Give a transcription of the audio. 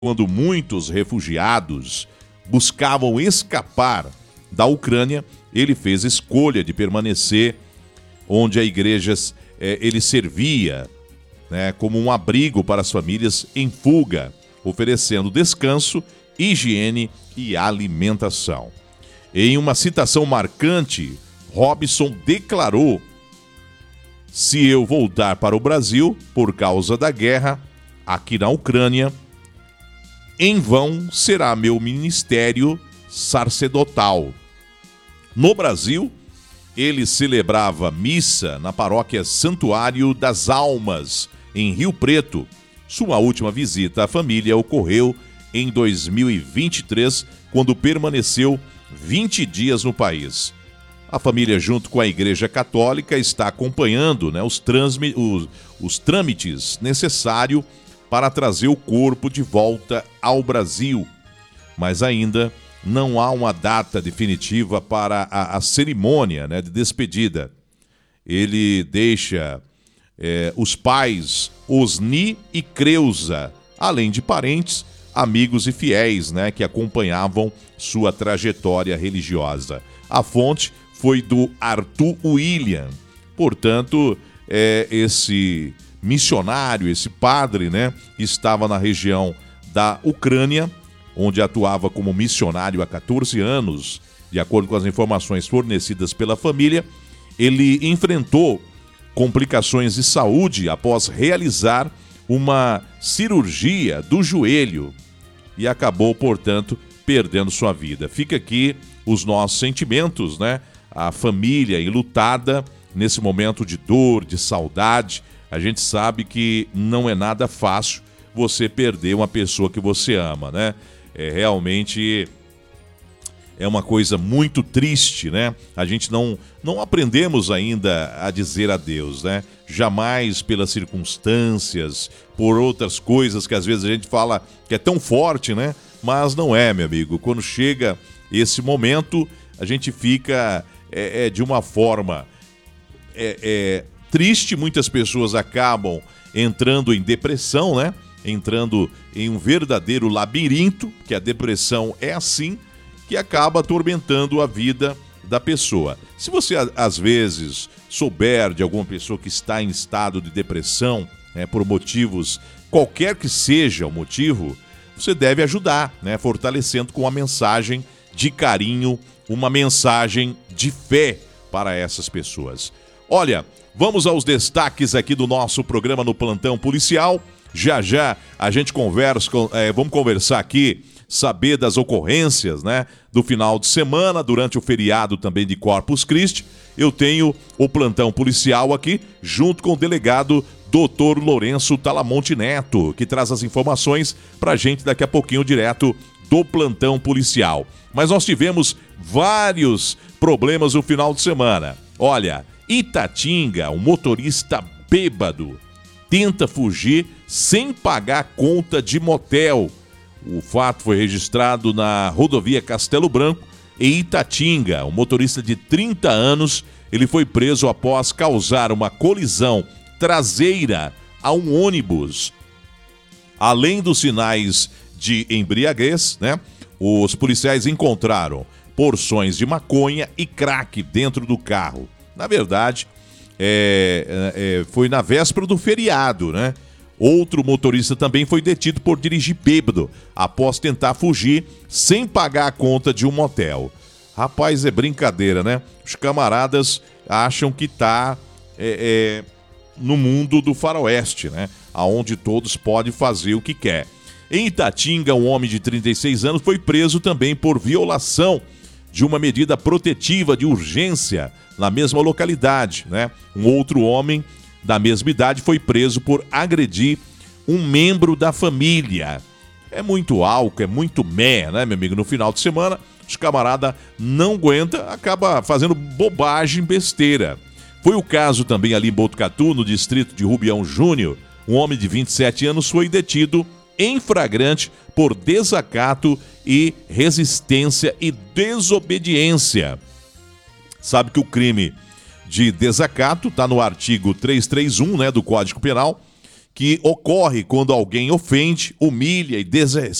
quando muitos refugiados buscavam escapar da Ucrânia, ele fez escolha de permanecer onde a igreja ele servia, né, como um abrigo para as famílias em fuga, oferecendo descanso, higiene e alimentação. Em uma citação marcante, Robson declarou: "Se eu voltar para o Brasil por causa da guerra aqui na Ucrânia, em vão será meu ministério sacerdotal." No Brasil, ele celebrava missa na paróquia Santuário das Almas, em Rio Preto. Sua última visita à família ocorreu em 2023, quando permaneceu 20 dias no país. A família, junto com a Igreja Católica, está acompanhando, né, os trâmites necessários para trazer o corpo de volta ao Brasil. Mas ainda não há uma data definitiva para a cerimônia, né, de despedida. Ele deixa os pais Osni e Creuza, além de parentes, amigos e fiéis, né, que acompanhavam sua trajetória religiosa. A fonte foi do Arthur William. Portanto, esse missionário, esse padre, né, estava na região da Ucrânia, onde atuava como missionário há 14 anos. De acordo com as informações fornecidas pela família, ele enfrentou complicações de saúde após realizar uma cirurgia do joelho e acabou, portanto, perdendo sua vida. Fica aqui os nossos sentimentos, né? A família enlutada nesse momento de dor, de saudade. A gente sabe que não é nada fácil você perder uma pessoa que você ama, né? Realmente é uma coisa muito triste, né? A gente não aprendemos ainda a dizer adeus, né? Jamais pelas circunstâncias, por outras coisas que às vezes a gente fala que é tão forte, né? Mas não é, meu amigo. Quando chega esse momento, a gente fica de uma forma triste. Muitas pessoas acabam entrando em depressão, né? Entrando em um verdadeiro labirinto, que a depressão é assim, que acaba atormentando a vida da pessoa. Se você, às vezes, souber de alguma pessoa que está em estado de depressão, por motivos, qualquer que seja o motivo, você deve ajudar, né, fortalecendo com uma mensagem de carinho, uma mensagem de fé para essas pessoas. Olha, vamos aos destaques aqui do nosso programa no Plantão Policial. Já já a gente vamos conversar aqui, saber das ocorrências, né, do final de semana, durante o feriado também de Corpus Christi. Eu tenho o Plantão Policial aqui, junto com o delegado Dr. Lourenço Talamonte Neto, que traz as informações pra gente daqui a pouquinho, direto do Plantão Policial. Mas nós tivemos vários problemas no final de semana. Olha, Itatinga, um motorista bêbado tenta fugir sem pagar a conta de motel. O fato foi registrado na rodovia Castelo Branco, em Itatinga. Um motorista de 30 anos, ele foi preso após causar uma colisão traseira a um ônibus. Além dos sinais de embriaguez, né, os policiais encontraram porções de maconha e crack dentro do carro. Na verdade, foi na véspera do feriado, né? Outro motorista também foi detido por dirigir bêbado após tentar fugir sem pagar a conta de um motel. Rapaz, é brincadeira, né? Os camaradas acham que tá no mundo do faroeste, né? Aonde todos podem fazer o que quer. Em Itatinga, um homem de 36 anos foi preso também por violação de uma medida protetiva de urgência na mesma localidade, né? Um outro homem da mesma idade foi preso por agredir um membro da família. É muito álcool, é muito né, meu amigo? No final de semana, os camarada não aguenta, acaba fazendo bobagem, besteira. Foi o caso também ali em Botucatu, no distrito de Rubião Júnior. Um homem de 27 anos foi detido em flagrante por desacato e resistência e desobediência. Sabe que o crime de desacato está no artigo 331, né, do Código Penal, que ocorre quando alguém ofende, humilha e